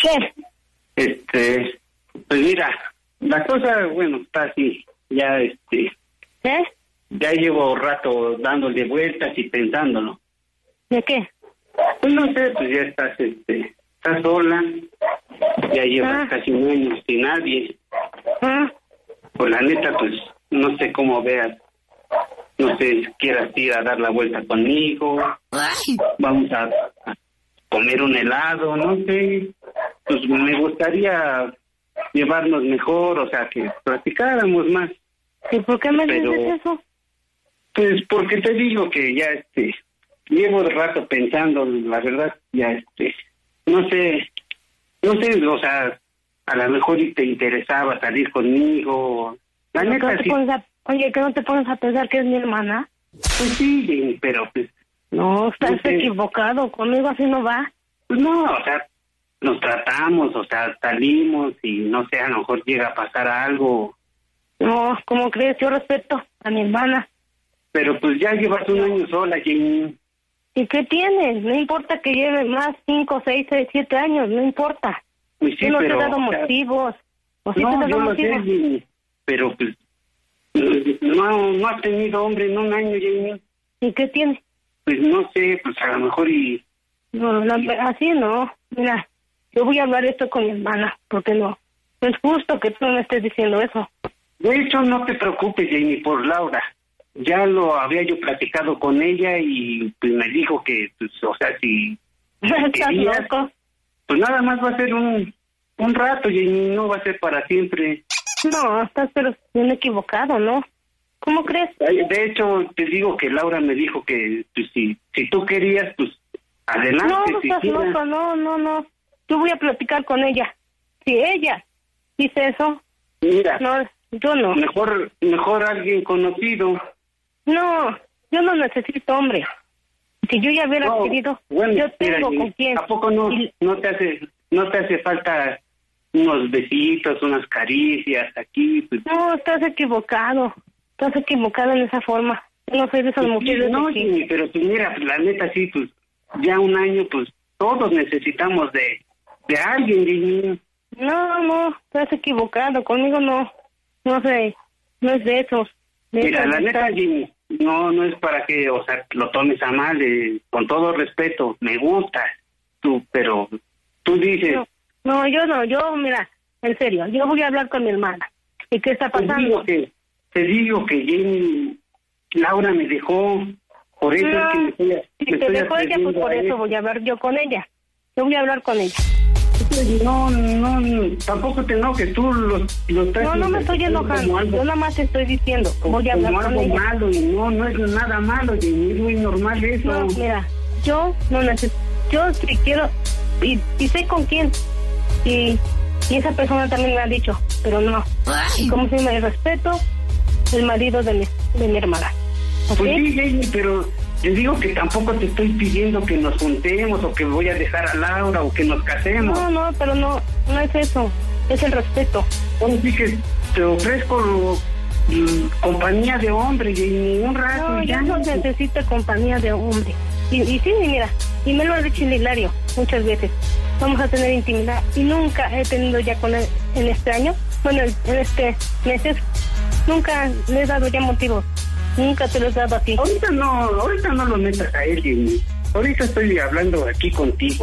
¿Qué? Pues mira, la cosa, bueno, está así. Ya, ya llevo rato dándole vueltas y pensándolo. ¿De qué? Pues no sé, pues ya estás sola, ya llevas casi un año sin nadie. Pues la neta, pues no sé cómo veas, no sé, quieras ir a dar la vuelta conmigo. Ay. Vamos a comer un helado, no sé, pues me gustaría llevarnos mejor, o sea, que platicáramos más. ¿Y por qué me dices eso? Pues porque te digo que ya llevo de rato pensando, la verdad, ya no sé, o sea, a lo mejor te interesaba salir conmigo. La neta sí. Oye, ¿que no te pones a pensar que es mi hermana? Pues sí, pero pues... No, estás equivocado, conmigo así no va. Pues no, o sea, nos tratamos, o sea, salimos y no sé, a lo mejor llega a pasar algo. No, ¿cómo crees? Yo respeto a mi hermana. Pero pues ya llevas un año sola, Jenny. ¿Y qué tienes? No importa que lleve más 5, 6, 7 años, no importa. Pues sí, yo no pero, te he dado motivos. ¿O sí no, te he dado yo motivos? lo sé, Jenny, pero pues no has tenido hombre en un año, Jenny. ¿Y qué tiene? Pues no sé, pues a lo mejor No, así no. Mira, yo voy a hablar esto con mi hermana, porque no es justo que tú me estés diciendo eso. De hecho, no te preocupes, Jenny, por Laura. Ya lo había yo platicado con ella y pues me dijo que, pues, o sea, si ¿Estás querías, loco? pues nada más va a ser un rato, Jenny, no va a ser para siempre. No, estás pero bien equivocado, ¿no? ¿Cómo crees? De hecho, te digo que Laura me dijo que pues, si tú querías, pues adelante. No, si estás quieras. loco, no. Yo voy a platicar con ella. Si ella dice eso, Mira, no, yo no. Mejor alguien conocido. No, yo no necesito hombre. Si yo ya hubiera querido, bueno, yo tengo mira, con quién. ¿A poco no te hace falta unos besitos, unas caricias aquí? Pues? No, estás equivocado. Estás equivocado en esa forma. Yo no soy de esas mujeres. No, Jimmy, pero pues mira, pues, la neta sí, pues ya un año, pues todos necesitamos de alguien, Jimmy. No, estás equivocado. Conmigo no sé, no es de esos. Mira, la neta, Jimmy, no es para que, o sea, lo tomes a mal, con todo respeto, me gusta tú, pero tú dices... No, yo, mira, en serio, yo voy a hablar con mi hermana. ¿Y qué está pasando? Te digo que Jenny, Laura me dejó, por eso es que me estoy te dejó ella, pues por eso voy a hablar yo con ella. Yo voy a hablar con ella. No, tampoco te enojes, tú lo estás... No me estoy enojando, yo nada más te estoy diciendo, voy a hablar con algo ella. Malo, y no es nada malo, Jenny, es muy normal eso. No, mira, yo no necesito, yo sí quiero, y sé con quién, y esa persona también me ha dicho, pero no. Ay. Como si me respeto el marido de mi hermana. ¿Okay? Pues sí, Jenny, pero te digo que tampoco te estoy pidiendo que nos juntemos o que voy a dejar a Laura o que nos casemos. No, pero no es eso, es el respeto. Bueno, sí que te ofrezco compañía de hombre, Jenny, un rato. No, yo no necesito compañía de hombre. Y sí, mira, y me lo ha dicho el Hilario muchas veces. Vamos a tener intimidad y nunca he tenido ya con él en este año, bueno, en este meses, nunca le he dado ya motivos. Nunca te los he dado a ti. Ahorita no lo metas a él, Jenny. Ahorita estoy hablando aquí contigo.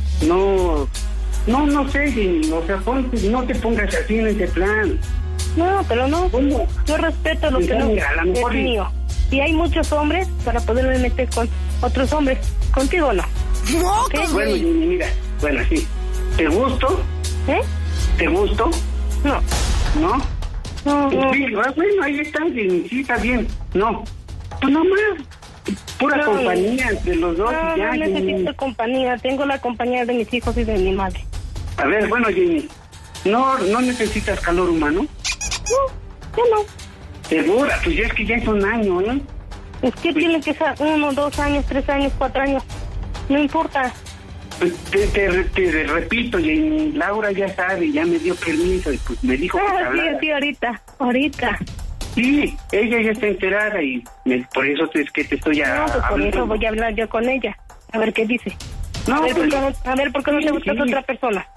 No sé, Jenny, o sea, no te pongas así en ese plan. No, pero no. ¿Cómo? Yo respeto lo que no Mira, a lo mejor es mío. Y hay muchos hombres para poderme meter con otros hombres. Contigo no. ¡Mocos, Bueno, güey! Jenny, mira, bueno, sí. ¿Te gusto? ¿Eh? ¿Te gusto? No. ¿No? No. Sí, bueno, ahí está, Jenny, sí, está bien. No, pues nomás, pura compañía entre los dos y ya, No Jenny. necesito compañía. Tengo la compañía de mis hijos y de mi madre. A ver, bueno, Jenny, ¿no necesitas calor humano? No, yo no. ¿Segura? Pues ya es que ya es un año, ¿eh? Es que tiene que ser 1, 2 años, 3 años, 4 años. No importa. Pues te repito, Jenny, Laura ya sabe, ya me dio permiso y pues me dijo que te hablara. Sí, ahorita. Sí, ella ya está enterada y por eso es que te estoy No, pues por hablando. eso voy a hablar yo con ella. A ver qué dice. No, a ver, pues, ¿por qué no te buscas sí. otra persona?